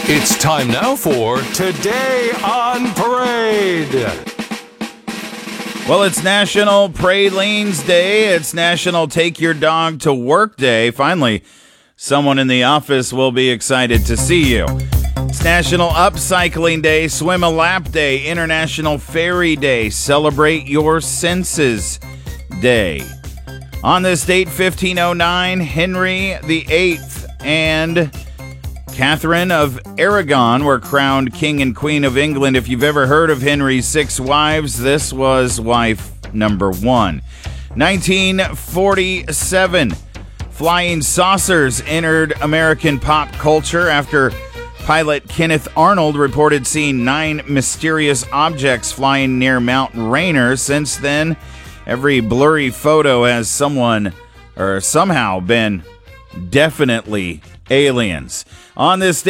It's time now for Today on Parade. Well, it's National Pralines Day. It's National Take Your Dog to Work Day. Finally, someone in the office will be excited to see you. It's National Upcycling Day, Swim a Lap Day, International Fairy Day, Celebrate Your Senses Day. On this date, 1509, Henry VIII and Catherine of Aragon were crowned King and Queen of England. If you've ever heard of Henry's 6 wives, this was wife number 1. 1947, flying saucers entered American pop culture after pilot Kenneth Arnold reported seeing 9 mysterious objects flying near Mount Rainier. Since then, every blurry photo has someone or somehow been definitely aliens. On this